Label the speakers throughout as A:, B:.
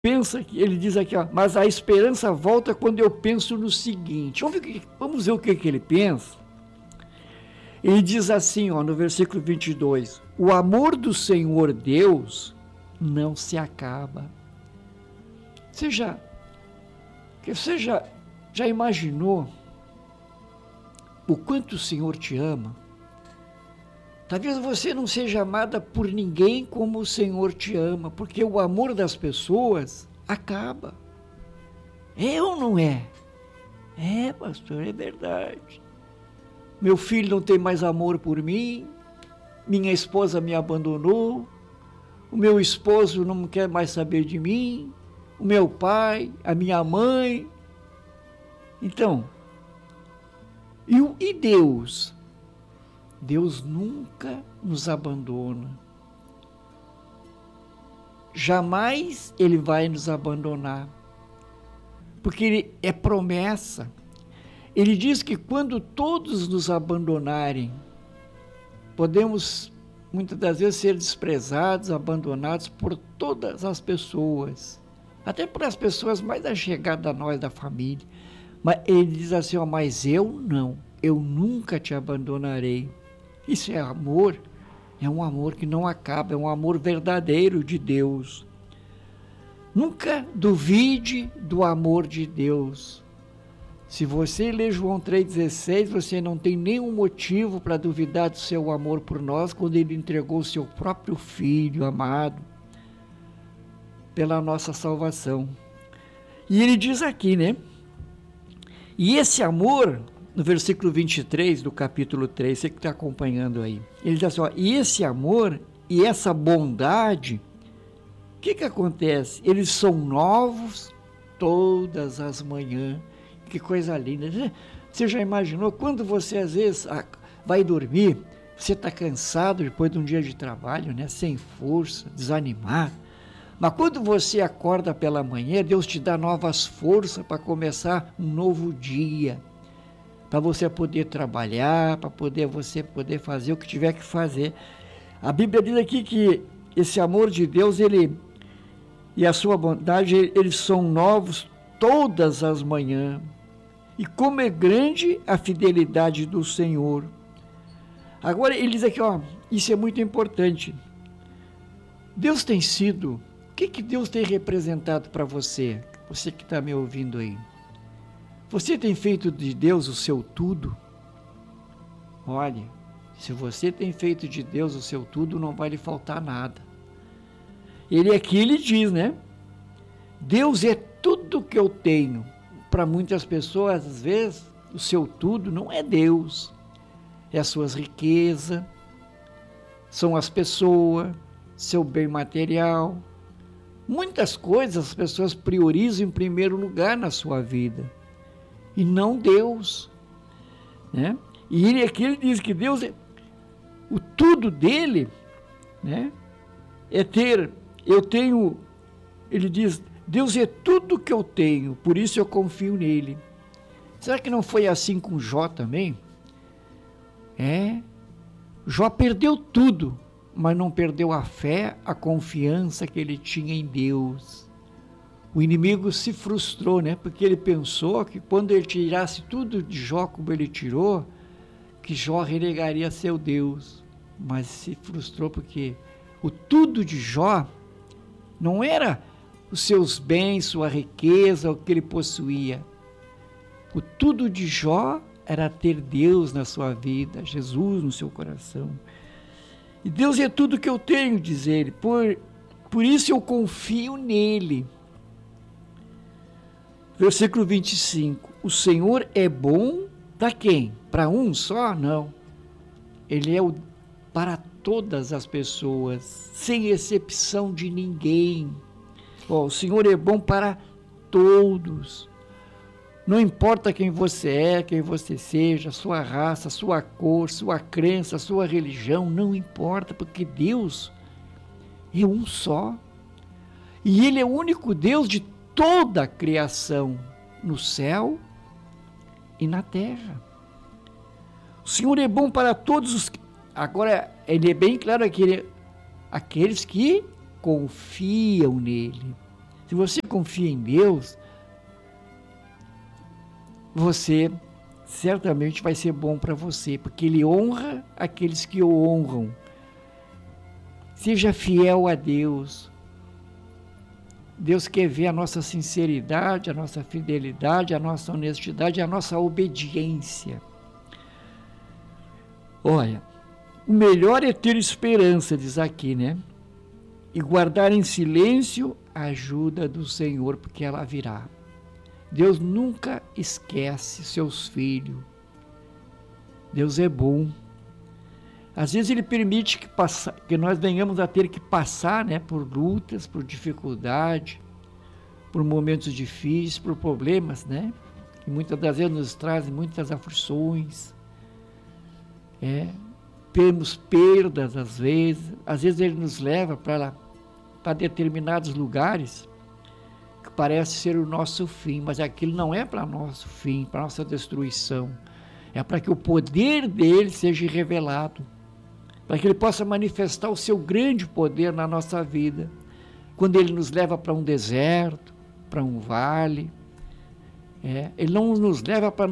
A: pensa que ele diz aqui, ó, mas a esperança volta quando eu penso no seguinte. Vamos ver o que ele pensa. Ele diz assim, ó, no versículo 22, o amor do Senhor Deus não se acaba. Você já imaginou o quanto o Senhor te ama? Talvez você não seja amada por ninguém como o Senhor te ama, porque o amor das pessoas acaba. É ou não é? É, pastor, é verdade. Meu filho não tem mais amor por mim, minha esposa me abandonou, o meu esposo não quer mais saber de mim, o meu pai, a minha mãe. Então, e Deus? Deus nunca nos abandona. Jamais Ele vai nos abandonar, porque Ele é promessa. Ele diz que quando todos nos abandonarem, podemos muitas das vezes ser desprezados, abandonados por todas as pessoas, até por as pessoas mais allegadas a nós da família. Mas ele diz assim, ó, mas eu não, eu nunca te abandonarei. Isso é amor, é um amor que não acaba, é um amor verdadeiro de Deus. Nunca duvide do amor de Deus. Se você lê João 3,16, você não tem nenhum motivo para duvidar do seu amor por nós, quando Ele entregou o seu próprio Filho amado pela nossa salvação. E Ele diz aqui, né? E esse amor, no versículo 23 do capítulo 3, você que está acompanhando aí, ele diz assim, ó, e esse amor e essa bondade, o que acontece? Eles são novos todas as manhãs. Que coisa linda. Você já imaginou quando você às vezes vai dormir, você está cansado depois de um dia de trabalho, né? Sem força, desanimado. Mas quando você acorda pela manhã, Deus te dá novas forças para começar um novo dia, para você poder trabalhar, para você poder fazer o que tiver que fazer. A Bíblia diz aqui que esse amor de Deus, e a sua bondade, eles são novos todas as manhãs. E como é grande a fidelidade do Senhor. Agora ele diz aqui, ó, isso é muito importante. Deus tem sido, o que Deus tem representado para você? Você que está me ouvindo aí. Você tem feito de Deus o seu tudo? Olha, se você tem feito de Deus o seu tudo, não vai lhe faltar nada. Ele diz, né? Deus é tudo que eu tenho. Para muitas pessoas, às vezes, o seu tudo não é Deus. É as suas riquezas, são as pessoas, seu bem material. Muitas coisas as pessoas priorizam em primeiro lugar na sua vida. E não Deus. Né? E aqui ele diz que Deus, o tudo dele, né, é ele diz, Deus é tudo que eu tenho, por isso eu confio nele. Será que não foi assim com Jó também? Jó perdeu tudo, mas não perdeu a fé, a confiança que ele tinha em Deus. O inimigo se frustrou, né? Porque ele pensou que quando ele tirasse tudo de Jó como ele tirou, que Jó renegaria seu Deus. Mas se frustrou porque o tudo de Jó não era os seus bens, sua riqueza, o que ele possuía. O tudo de Jó era ter Deus na sua vida, Jesus no seu coração. E Deus é tudo que eu tenho, diz ele, por isso eu confio nele. Versículo 25, o Senhor é bom para quem? Para um só? Não. Ele é para todas as pessoas, sem exceção de ninguém. O Senhor é bom para todos. Não importa quem você é, quem você seja, sua raça, sua cor, sua crença, sua religião, não importa, porque Deus é um só. E Ele é o único Deus de toda a criação, no céu e na terra. O Senhor é bom para todos os... Agora, Ele é bem claro aqui, aqueles que confiam nele. Se você confia em Deus, você certamente vai ser bom para você, porque Ele honra aqueles que o honram. Seja fiel a Deus. Deus quer ver a nossa sinceridade, a nossa fidelidade, a nossa honestidade, a nossa obediência. Olha, o melhor é ter esperança, diz aqui, né? E guardar em silêncio a ajuda do Senhor, porque ela virá. Deus nunca esquece seus filhos. Deus é bom. Às vezes Ele permite que nós venhamos a ter que passar, né, por lutas, por dificuldade, por momentos difíceis, por problemas, né? Que muitas das vezes nos trazem muitas aflições. Temos perdas às vezes Ele nos leva para determinados lugares que parece ser o nosso fim, mas aquilo não é para nosso fim, para nossa destruição, é para que o poder dele seja revelado, para que ele possa manifestar o seu grande poder na nossa vida, quando ele nos leva para um deserto, para um vale. Ele não nos leva para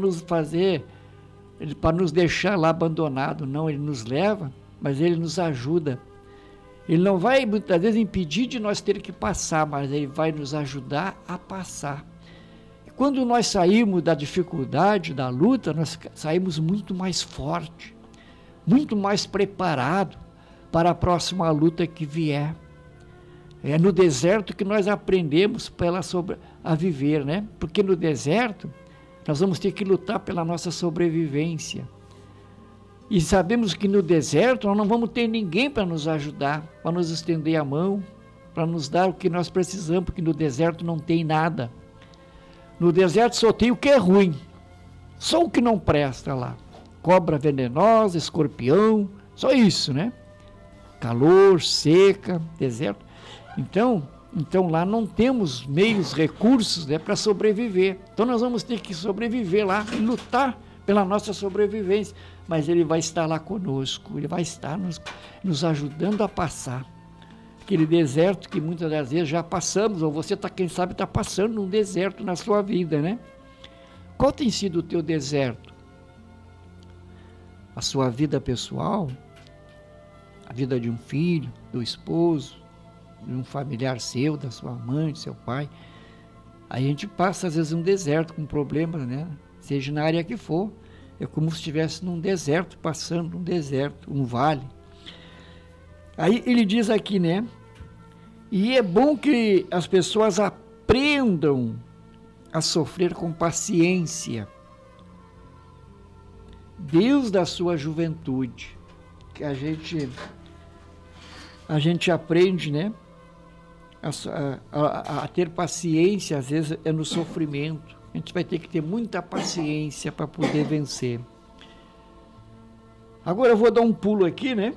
A: nos deixar lá abandonado, não, ele nos leva, mas ele nos ajuda. Ele não vai muitas vezes impedir de nós ter que passar, mas ele vai nos ajudar a passar. E quando nós saímos da dificuldade, da luta, nós saímos muito mais forte, muito mais preparado para a próxima luta que vier. É no deserto que nós aprendemos a viver, né? Porque no deserto nós vamos ter que lutar pela nossa sobrevivência. E sabemos que no deserto nós não vamos ter ninguém para nos ajudar, para nos estender a mão, para nos dar o que nós precisamos, porque no deserto não tem nada. No deserto só tem o que é ruim, só o que não presta lá. Cobra venenosa, escorpião, só isso, né? Calor, seca, deserto. Então lá não temos meios, recursos, né, para sobreviver. Então nós vamos ter que sobreviver lá e lutar pela nossa sobrevivência. Mas Ele vai estar lá conosco, Ele vai estar nos ajudando a passar. Aquele deserto que muitas das vezes já passamos, ou você, quem sabe, está passando um deserto na sua vida, né? Qual tem sido o teu deserto? A sua vida pessoal? A vida de um filho, do esposo, de um familiar seu, da sua mãe, do seu pai? Aí a gente passa às vezes um deserto com problemas, né? Seja na área que for. É como se estivesse num deserto, passando num deserto, um vale. Aí ele diz aqui, né? E é bom que as pessoas aprendam a sofrer com paciência. Deus da sua juventude, que a gente aprende, né? A ter paciência, às vezes é no sofrimento. A gente vai ter que ter muita paciência para poder vencer. Agora eu vou dar um pulo aqui, né?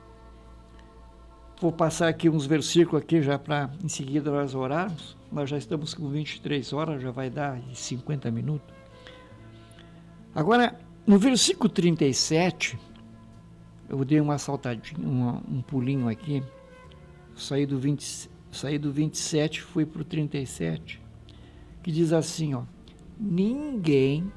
A: Vou passar aqui uns versículos aqui já para em seguida nós orarmos. Nós já estamos com 23 horas, já vai dar 50 minutos. Agora, no versículo 37, eu dei uma saltadinha, um pulinho aqui. Saí do 27, fui para o 37, que diz assim, ó: Ninguém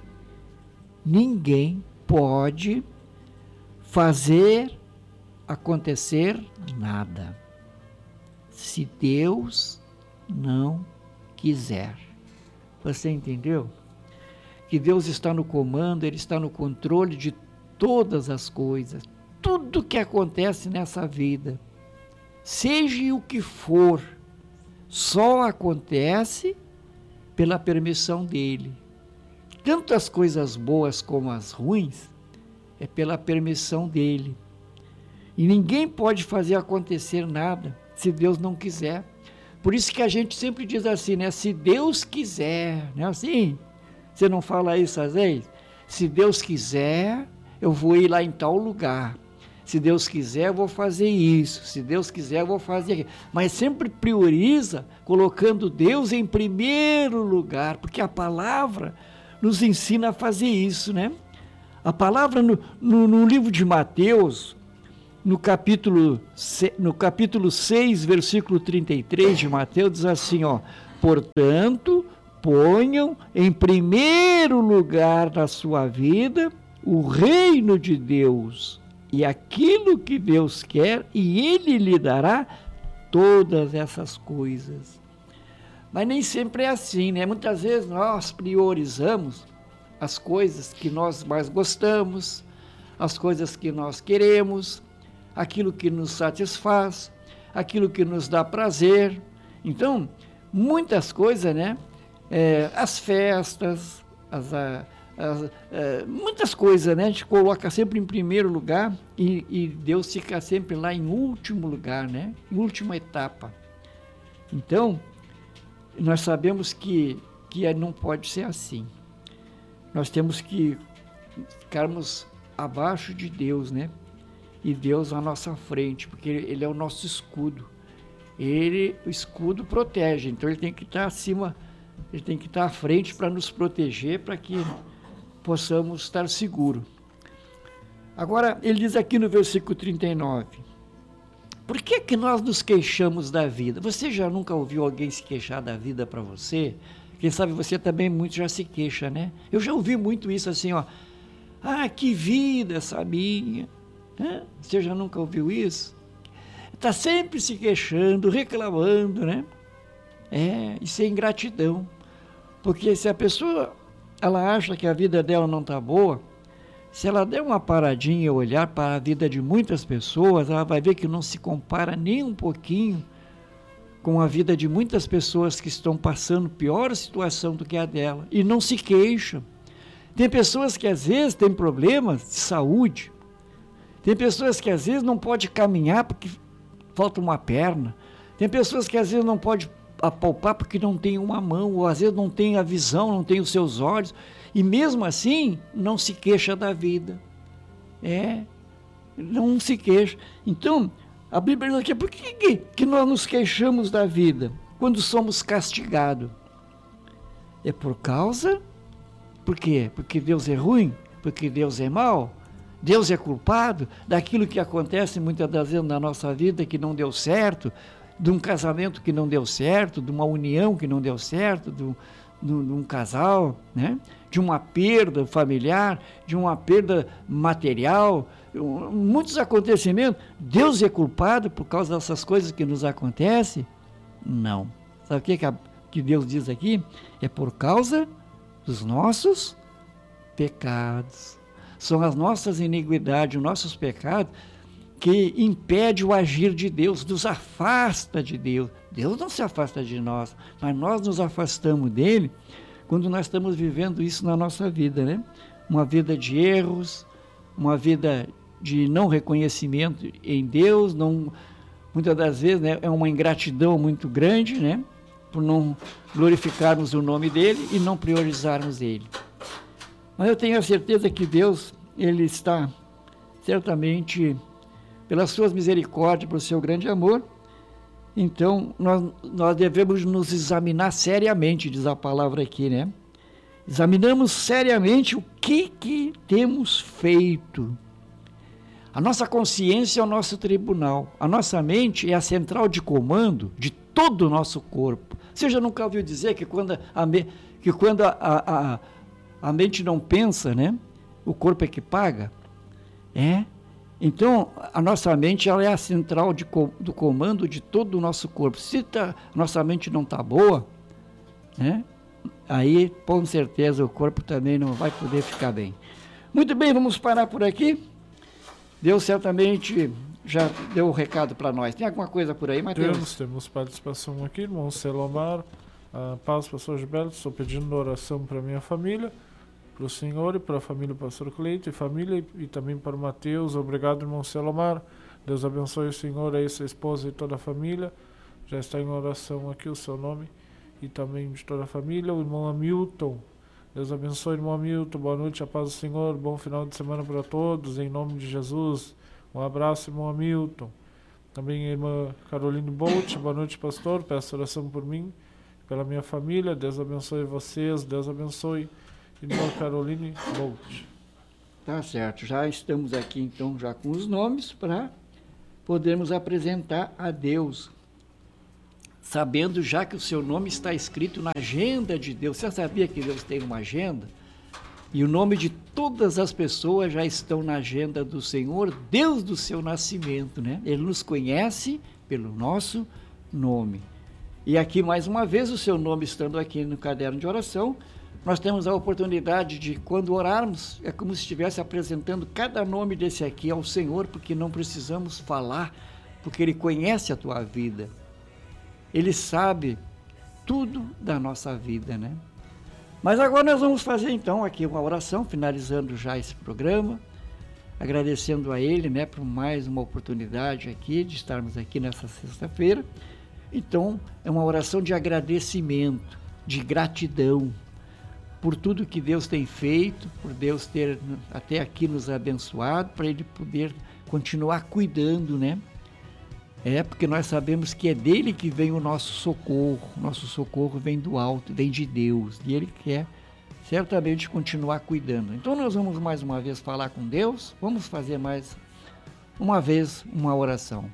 A: pode fazer acontecer nada se Deus não quiser. Você entendeu? Que Deus está no comando, Ele está no controle de todas as coisas. Tudo que acontece nessa vida, seja o que for, só acontece pela permissão dele. Tanto as coisas boas como as ruins, é pela permissão dele. E ninguém pode fazer acontecer nada se Deus não quiser. Por isso que a gente sempre diz assim, né? Se Deus quiser, não é assim? Você não fala isso às vezes? Se Deus quiser, eu vou ir lá em tal lugar. Se Deus quiser, eu vou fazer isso. Se Deus quiser, eu vou fazer aquilo. Mas sempre prioriza colocando Deus em primeiro lugar, porque a palavra nos ensina a fazer isso, né? A palavra no livro de Mateus, no capítulo 6, versículo 33 de Mateus, diz assim, ó: portanto, ponham em primeiro lugar na sua vida o reino de Deus e aquilo que Deus quer, e Ele lhe dará todas essas coisas. Mas nem sempre é assim, né? Muitas vezes nós priorizamos as coisas que nós mais gostamos, as coisas que nós queremos, aquilo que nos satisfaz, aquilo que nos dá prazer. Então, muitas coisas, né? As festas, muitas coisas, né? A gente coloca sempre em primeiro lugar e Deus fica sempre lá em último lugar, né? Em última etapa. Então, nós sabemos que não pode ser assim. Nós temos que ficarmos abaixo de Deus, né? E Deus à nossa frente, porque Ele é o nosso escudo. O escudo protege, então Ele tem que estar acima, Ele tem que estar à frente para nos proteger, para que possamos estar seguros. Agora, ele diz aqui no versículo 39, por que nós nos queixamos da vida? Você já nunca ouviu alguém se queixar da vida para você? Quem sabe você também muito já se queixa, né? Eu já ouvi muito isso assim, ó. Ah, que vida essa minha. Você já nunca ouviu isso? Está sempre se queixando, reclamando, né? Isso é ingratidão. Porque se a pessoa, ela acha que a vida dela não está boa, se ela der uma paradinha e olhar para a vida de muitas pessoas, ela vai ver que não se compara nem um pouquinho com a vida de muitas pessoas que estão passando pior situação do que a dela e não se queixam. Tem pessoas que às vezes têm problemas de saúde, tem pessoas que às vezes não podem caminhar porque falta uma perna, tem pessoas que às vezes não podem apalpar porque não tem uma mão, ou às vezes não tem a visão, não tem os seus olhos, e mesmo assim não se queixa da vida. Não se queixa. Então, a Bíblia diz aqui, por que nós nos queixamos da vida quando somos castigados? É por quê? Porque Deus é ruim? Porque Deus é mau? Deus é culpado daquilo que acontece muitas das vezes na nossa vida que não deu certo, de um casamento que não deu certo, de uma união que não deu certo, de um casal, né? De uma perda familiar, de uma perda material, muitos acontecimentos. Deus é culpado por causa dessas coisas que nos acontecem? Não. Sabe o que Deus diz aqui? É por causa dos nossos pecados. São as nossas iniquidades, os nossos pecados que impede o agir de Deus, nos afasta de Deus. Deus não se afasta de nós, mas nós nos afastamos dele quando nós estamos vivendo isso na nossa vida, né? Uma vida de erros, uma vida de não reconhecimento em Deus, muitas das vezes, né, é uma ingratidão muito grande, né? Por não glorificarmos o nome dele e não priorizarmos ele. Mas eu tenho a certeza que Deus, ele está certamente, pelas suas misericórdias, pelo seu grande amor. Então, nós devemos nos examinar seriamente, diz a palavra aqui, né? Examinamos seriamente o que temos feito. A nossa consciência é o nosso tribunal. A nossa mente é a central de comando de todo o nosso corpo. Você já nunca ouviu dizer que quando a mente não pensa, né? O corpo é que paga? Então, a nossa mente, ela é a central do comando de todo o nosso corpo. Se nossa mente não está boa, né? Aí, com certeza, o corpo também não vai poder ficar bem. Muito bem, vamos parar por aqui. Deus certamente já deu o recado para nós. Tem alguma coisa por aí, Mateus?
B: Temos participação aqui, irmão Selomar. Paz, pastor Gilberto, estou pedindo oração para minha família, para o senhor e para a família do pastor Cleito e família, e também para o Mateus. Obrigado, irmão Selomar. Deus abençoe o senhor, a sua esposa e toda a família. Já está em oração aqui o seu nome e também de toda a família. O irmão Hamilton. Deus abençoe, irmão Hamilton. Boa noite, a paz do Senhor. Bom final de semana para todos, em nome de Jesus. Um abraço, irmão Hamilton. Também a irmã Caroline Bolt. Boa noite, pastor. Peço oração por mim, pela minha família. Deus abençoe vocês. Deus abençoe irmã Caroline Bolt.
A: Tá certo. Já estamos aqui, então, já com os nomes para podermos apresentar a Deus sabendo já que o seu nome está escrito na agenda de Deus. Você sabia que Deus tem uma agenda? E o nome de todas as pessoas já estão na agenda do Senhor, Deus do seu nascimento, né? Ele nos conhece pelo nosso nome. E aqui, mais uma vez, o seu nome estando aqui no caderno de oração, nós temos a oportunidade de, quando orarmos, é como se estivesse apresentando cada nome desse aqui ao Senhor, porque não precisamos falar, porque Ele conhece a tua vida. Ele sabe tudo da nossa vida, né? Mas agora nós vamos fazer então aqui uma oração, finalizando já esse programa, agradecendo a Ele, né, por mais uma oportunidade aqui, de estarmos aqui nessa sexta-feira. Então, é uma oração de agradecimento, de gratidão, por tudo que Deus tem feito, por Deus ter até aqui nos abençoado, para Ele poder continuar cuidando, né? Porque nós sabemos que é dele que vem o nosso socorro vem do alto, vem de Deus, e Ele quer certamente continuar cuidando. Então nós vamos mais uma vez falar com Deus, vamos fazer mais uma vez uma oração.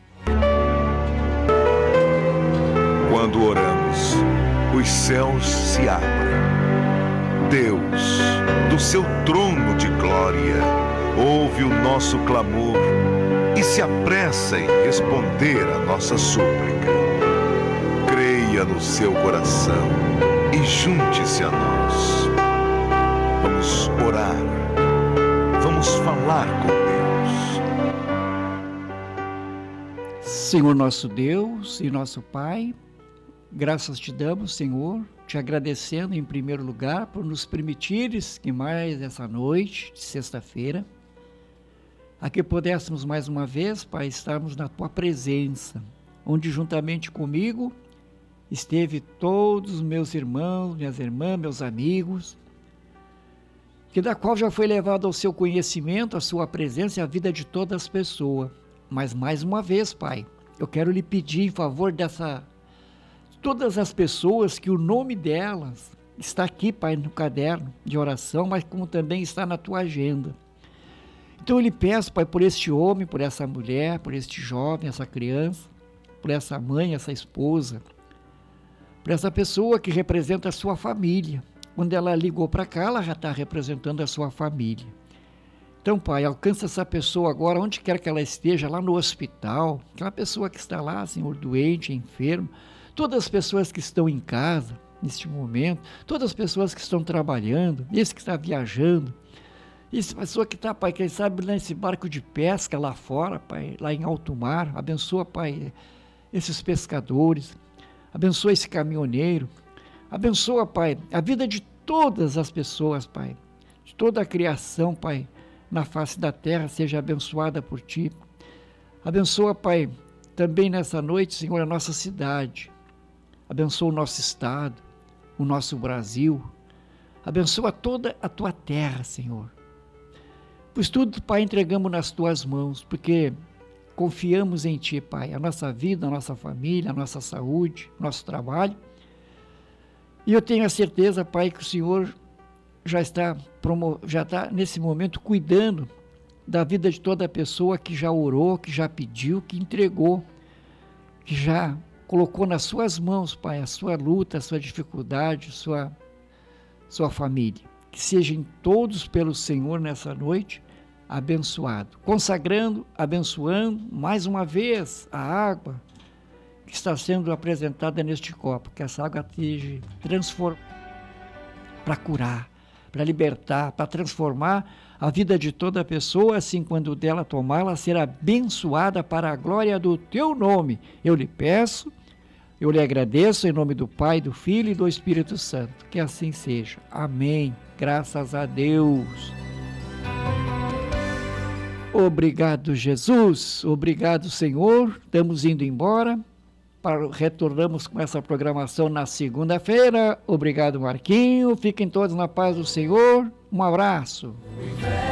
C: Quando oramos, os céus se abrem. Deus, do seu trono de glória, ouve o nosso clamor e se apressa em responder a nossa súplica. Creia no seu coração e junte-se a nós. Vamos orar, vamos falar com Deus.
A: Senhor nosso Deus e nosso Pai, graças te damos, Senhor, te agradecendo em primeiro lugar por nos permitires que mais essa noite de sexta-feira, aqui pudéssemos mais uma vez, Pai, estarmos na tua presença, onde juntamente comigo esteve todos os meus irmãos, minhas irmãs, meus amigos, que da qual já foi levado ao seu conhecimento, a sua presença e a vida de todas as pessoas. Mas mais uma vez, Pai, eu quero lhe pedir em favor todas as pessoas que o nome delas está aqui, Pai, no caderno de oração, mas como também está na tua agenda. Então eu lhe peço, Pai, por este homem, por essa mulher, por este jovem, essa criança, por essa mãe, essa esposa, por essa pessoa que representa a sua família. Quando ela ligou para cá, ela já está representando a sua família. Então, Pai, alcança essa pessoa agora, onde quer que ela esteja, lá no hospital, aquela pessoa que está lá, Senhor, doente, enfermo, todas as pessoas que estão em casa, neste momento, todas as pessoas que estão trabalhando, esse que está viajando, essa pessoa que está, Pai, quem sabe nesse barco de pesca lá fora, Pai, lá em alto mar, abençoa, Pai, esses pescadores, abençoa esse caminhoneiro, abençoa, Pai, a vida de todas as pessoas, Pai, de toda a criação, Pai, na face da terra, seja abençoada por Ti. Abençoa, Pai, também nessa noite, Senhor, a nossa cidade, abençoa o nosso estado, o nosso Brasil, abençoa toda a Tua terra, Senhor. Pois tudo, Pai, entregamos nas Tuas mãos, porque confiamos em Ti, Pai, a nossa vida, a nossa família, a nossa saúde, nosso trabalho. E eu tenho a certeza, Pai, que o Senhor já está nesse momento cuidando da vida de toda pessoa que já orou, que já pediu, que entregou, que já colocou nas Suas mãos, Pai, a sua luta, a sua dificuldade, sua família. Que sejam todos pelo Senhor nessa noite abençoados, consagrando, abençoando mais uma vez a água que está sendo apresentada neste copo, que essa água esteja transformada para curar, para libertar, para transformar a vida de toda pessoa, assim quando dela tomar, ela será abençoada para a glória do Teu nome. Eu lhe peço, eu lhe agradeço em nome do Pai, do Filho e do Espírito Santo. Que assim seja. Amém. Graças a Deus. Obrigado, Jesus. Obrigado, Senhor. Estamos indo embora. Retornamos com essa programação na segunda-feira. Obrigado, Marquinho. Fiquem todos na paz do Senhor. Um abraço.